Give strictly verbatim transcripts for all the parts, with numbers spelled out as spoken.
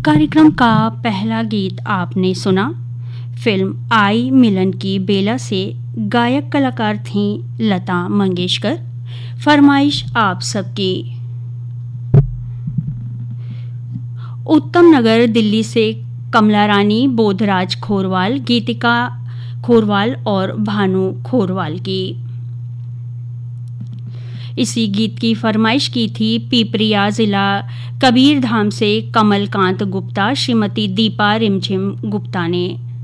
कार्यक्रम का पहला गीत आपने सुना। फिल्म आई मिलन की बेला से गायक कलाकार थीं लता मंगेशकर। फरमाइश आप सबकी। उत्तम नगर दिल्ली से कमला रानी, बोधराज खोरवाल, गीतिका खोरवाल और भानु खोरवाल की। इसी गीत की फरमाइश की थी पीपरिया जिला कबीरधाम से कमलकांत गुप्ता, श्रीमती दीपा रिमझिम गुप्ता ने।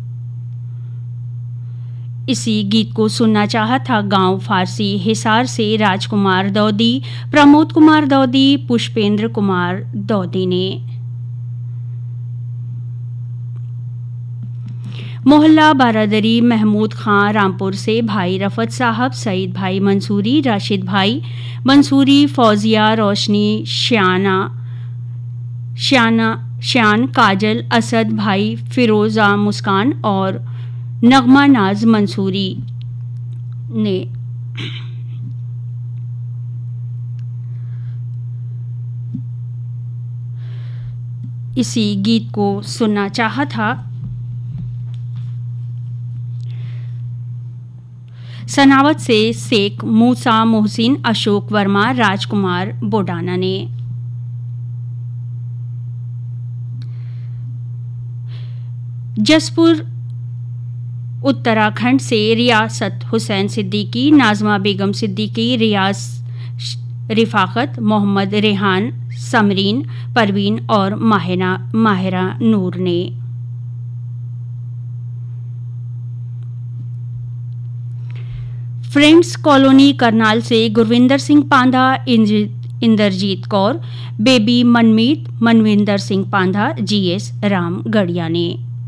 इसी गीत को सुनना चाहा था गांव फारसी हिसार से राजकुमार दौदी, प्रमोद कुमार दौदी, पुष्पेंद्र कुमार दौदी ने। मोहल्ला बारादरी महमूद खां रामपुर से भाई रफत साहब, सईद भाई मंसूरी, राशिद भाई मंसूरी, फौजिया रोशनी, श्याना श्याना श्यान, काजल, असद भाई, फिरोजा मुस्कान और नगमा नाज मंसूरी ने। इसी गीत को सुनना चाहा था सनावत से शेख मूसा मोहसिन, अशोक वर्मा, राजकुमार बोडाना ने। जसपुर उत्तराखंड से रियासत हुसैन सिद्दीकी, नाजमा बेगम सिद्दीकी, रियाज रिफाकत, मोहम्मद रेहान, समरीन परवीन और माहिरा माहिरा नूर ने। फ्रेंड्स कॉलोनी करनाल से गुरविंदर सिंह पांधा, इंदरजीत कौर, बेबी मनमीत, मनविंदर सिंह पांधा, जीएस राम गढ़िया ने।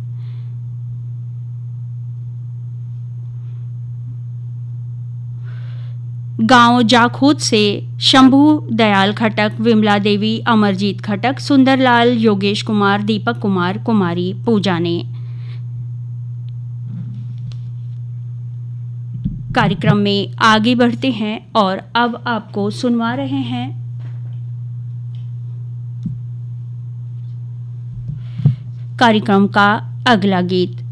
गांव जाखोद से शंभू दयाल खटक, विमला देवी, अमरजीत खटक, सुंदरलाल, योगेश कुमार, दीपक कुमार, कुमारी पूजा ने। कार्यक्रम में आगे बढ़ते हैं और अब आपको सुनवा रहे हैं कार्यक्रम का अगला गीत।